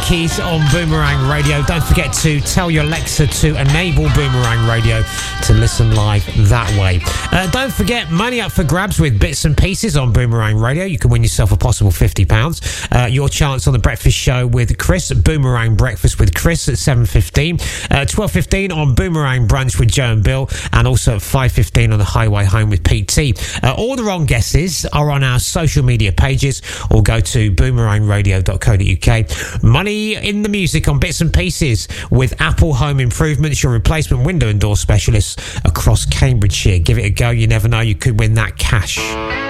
Monkeys on Boomerang Radio. Don't forget to tell your Alexa to enable Boomerang Radio to listen live that way. Don't forget, money up for grabs with Bits and Pieces on Boomerang Radio. You can win yourself a possible £50. Your chance on The Breakfast Show with Chris, Boomerang Breakfast with Chris at 7:15. 12:15 on Boomerang Brunch with Joe and Bill, and also at 5:15 on The Highway Home with Pete T. All the wrong guesses are on our social media pages, or go to boomerangradio.co.uk. Money in the music on Bits and Pieces with Apple Home Improvements, your replacement window and door specialists across Cambridgeshire. Give it a go. You never know, you could win that cash.